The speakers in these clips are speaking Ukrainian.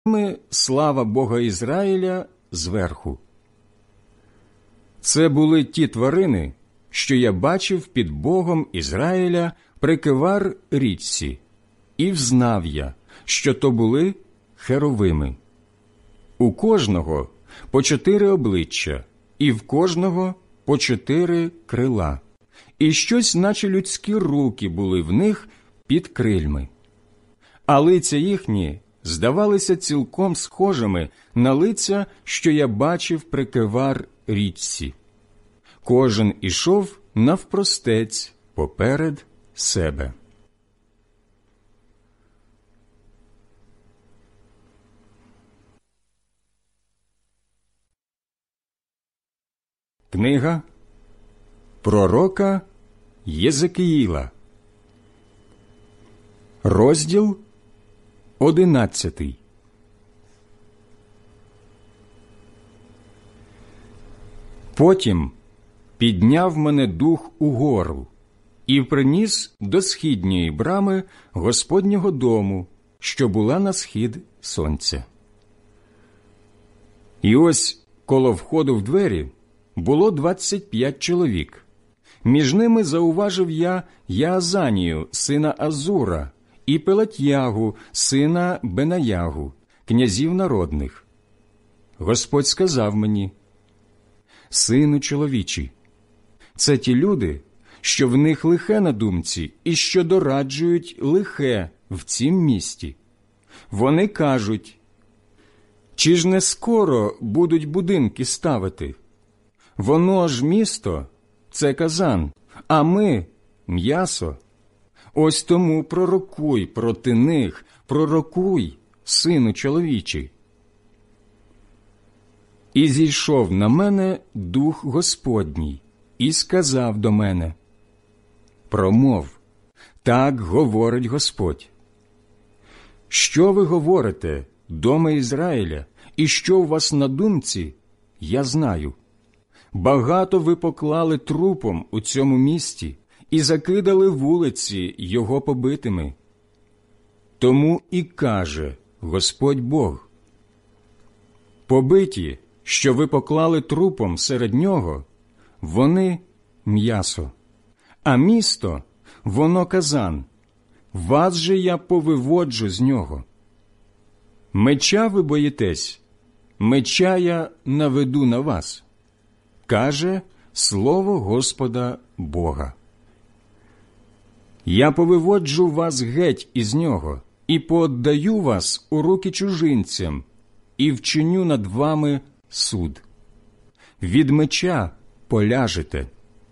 слава Бога Ізраїля зверху. Це були ті тварини, що я бачив під Богом Ізраїля при Кевар річці, і взнав я, що то були херовими. У кожного по 4 обличчя, і в кожного по 4 крила, і щось, наче людські руки, були в них під крильми. А лиця їхні здавалися цілком схожими на лиця, що я бачив при Кевар річці. Кожен ішов навпростець поперед себе. Книга пророка Єзекіїла, розділ 11. Потім підняв мене дух угору і приніс до східньої брами Господнього дому, що була на схід сонця. І ось коло входу в двері було 25 чоловік. Між ними зауважив я Яазанію, сина Азура, і Пелатьягу, сина Бенаягу, князів народних. Господь сказав мені: «Сину чоловічий, це ті люди, що в них лихе на думці і що дораджують лихе в цім місті. Вони кажуть: чи ж не скоро будуть будинки ставити? Воно ж місто – це казан, а ми – м'ясо. Ось тому пророкуй проти них, пророкуй, сину чоловічий». І зійшов на мене Дух Господній і сказав до мене: «Промов, так говорить Господь. Що ви говорите, доме Ізраїля, і що у вас на думці, я знаю. Багато ви поклали трупом у цьому місті і закидали вулиці його побитими. Тому і каже Господь Бог: побиті, що ви поклали трупом серед нього, вони – м'ясо, а місто – воно казан. Вас же я повиводжу з нього. Меча ви боїтесь, меча я наведу на вас, каже слово Господа Бога. Я повиводжу вас геть із нього і пооддаю вас у руки чужинцям і вчиню над вами суд. Від меча поляжете.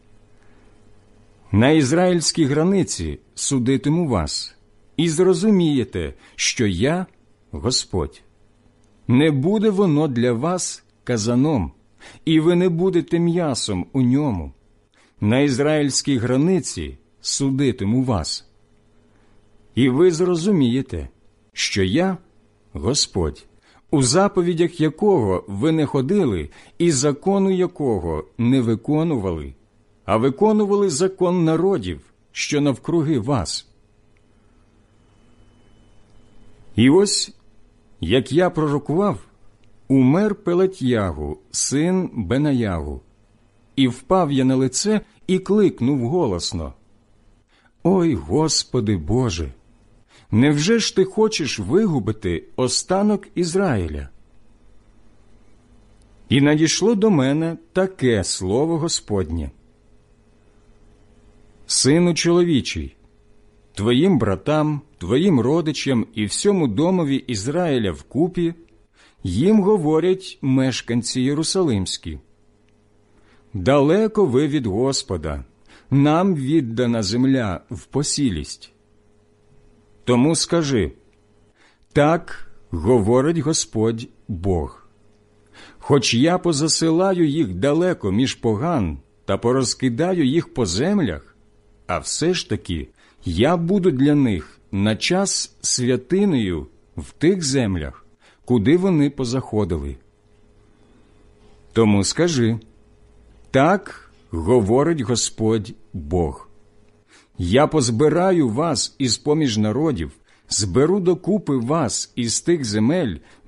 На ізраїльській границі судитиму вас, і зрозумієте, що я Господь. Не буде воно для вас казаном, і ви не будете м'ясом у ньому. На ізраїльській границі судитиму вас. І ви зрозумієте, що я Господь, у заповідях якого ви не ходили і закону якого не виконували, а виконували закон народів, що навкруги вас. І ось, як я пророкував, умер Пелатьягу, син Бенаягу, і впав я на лице і кликнув голосно: «Ой, Господи Боже! Невже ж ти хочеш вигубити останок Ізраїля?» І надійшло до мене таке слово Господнє: «Сину чоловічий, твоїм братам, твоїм родичам і всьому домові Ізраїля вкупі їм говорять мешканці Єрусалимські: далеко ви від Господа, нам віддана земля в посілість. Тому скажи: так говорить Господь Бог. Хоч я позасилаю їх далеко між поган та порозкидаю їх по землях, а все ж таки я буду для них на час святинею в тих землях, куди вони позаходили. Тому скажи: так говорить Господь Бог. Я позбираю вас із поміж народів, зберу докупи вас із тих земель,